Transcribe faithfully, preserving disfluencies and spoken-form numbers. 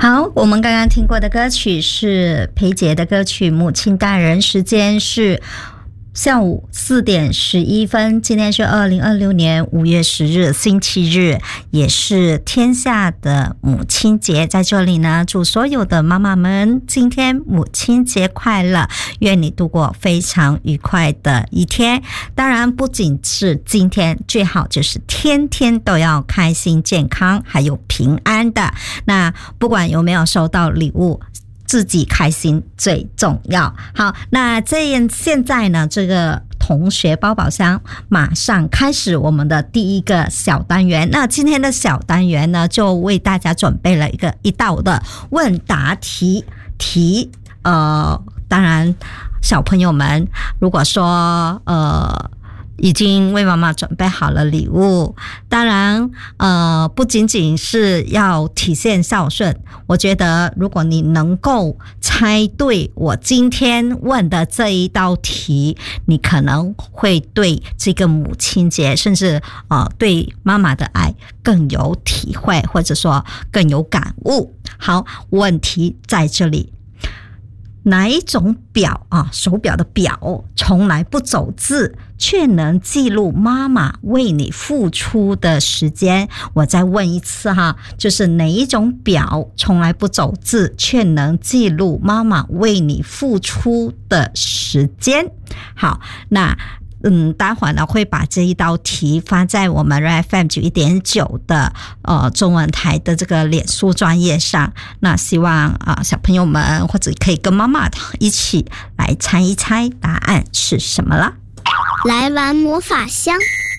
好，我们刚刚听过的歌曲是裴杰的歌曲《母亲大人》，时间是下午四点十一分，今天是二零二六年五月十日星期日，也是天下的母亲节。在这里呢，祝所有的妈妈们今天母亲节快乐，愿你度过非常愉快的一天。当然不仅是今天，最好就是天天都要开心健康还有平安的。那不管有没有收到礼物，自己开心最重要。好，那这样现在呢，这个同学包宝箱马上开始我们的第一个小单元。那今天的小单元呢，就为大家准备了一个一道的问答题题。呃，当然小朋友们如果说呃已经为妈妈准备好了礼物，当然呃不仅仅是要体现孝顺，我觉得如果你能够猜对我今天问的这一道题，你可能会对这个母亲节甚至呃对妈妈的爱更有体会，或者说更有感悟。好，问题在这里，哪一种表啊，手表的表从来不走字，却能记录妈妈为你付出的时间？我再问一次哈，就是哪一种表从来不走字，却能记录妈妈为你付出的时间？好，那嗯，待会儿呢会把这一道题发在我们 Red F M 九一点九的呃中文台的这个脸书专页上。那希望啊、呃、小朋友们或者可以跟妈妈一起来猜一猜答案是什么了。 来玩魔法箱。